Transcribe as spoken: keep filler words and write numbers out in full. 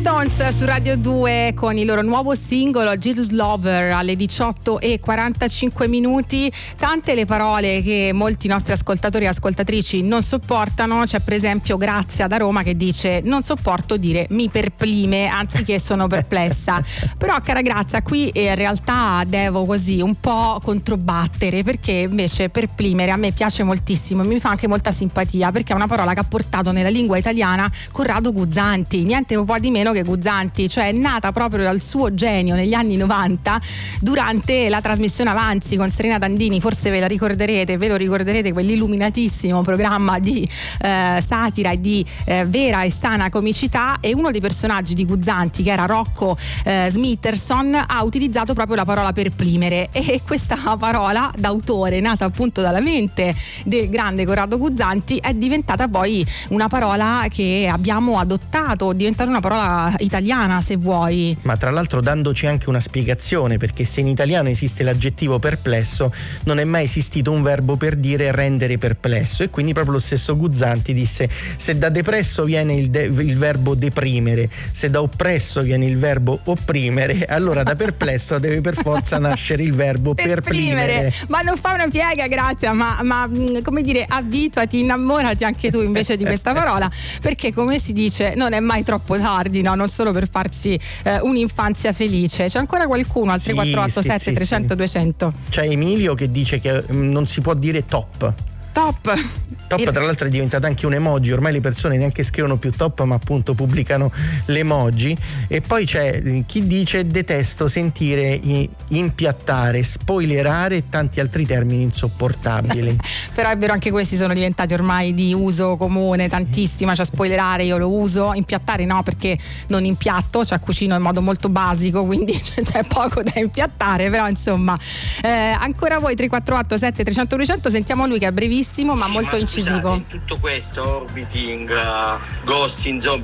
Stones su Radio due con il loro nuovo singolo Jesus Lover alle diciotto e quarantacinque minuti. Tante le parole che molti nostri ascoltatori e ascoltatrici non sopportano. C'è per esempio Grazia da Roma che dice: non sopporto dire mi perplime anziché sono perplessa. Però cara Grazia, qui in realtà devo così un po' controbattere, perché invece perplimere a me piace moltissimo e mi fa anche molta simpatia, perché è una parola che ha portato nella lingua italiana Corrado Guzzanti, niente un po' di meno che Guzzanti, cioè è nata proprio dal suo genio negli anni novanta durante la trasmissione Avanzi con Serena Dandini. Forse ve la ricorderete, ve lo ricorderete, quell'illuminatissimo programma di eh, satira e di eh, vera e sana comicità, e uno dei personaggi di Guzzanti, che era Rocco eh, Smitherson, ha utilizzato proprio la parola perplimere, e questa parola d'autore nata appunto dalla mente del grande Corrado Guzzanti è diventata poi una parola che abbiamo adottato, è diventata una parola italiana, se vuoi. Ma tra l'altro dandoci anche una spiegazione, perché se in italiano esiste l'aggettivo perplesso, non è mai esistito un verbo per dire rendere perplesso, e quindi proprio lo stesso Guzzanti disse: se da depresso viene il, de- il verbo deprimere, se da oppresso viene il verbo opprimere, allora da perplesso deve per forza nascere il verbo perplimere. Ma non fa una piega, Grazia, ma, ma come dire, abituati, innamorati anche tu invece di questa parola, perché come si dice non è mai troppo tardi, no? Non solo per farsi eh, un'infanzia felice. C'è ancora qualcuno al sì, tre quattro otto sette sì, trecento sì. duecento? C'è Emilio che dice che non si può dire top. Top. Top tra l'altro è diventata anche un emoji, ormai le persone neanche scrivono più top ma appunto pubblicano l'emoji. E poi c'è chi dice detesto sentire impiattare, spoilerare e tanti altri termini insopportabili. Però è vero, anche questi sono diventati ormai di uso comune, tantissima. Cioè spoilerare io lo uso, impiattare no, perché non impiatto, cioè cucino in modo molto basico, quindi c'è poco da impiattare, però insomma eh, ancora voi tre quattro otto sette trecento duecento, sentiamo lui che è brevissimo ma sì, molto ma incisivo. Scusate, in tutto questo orbiting, uh, ghosting, zombie,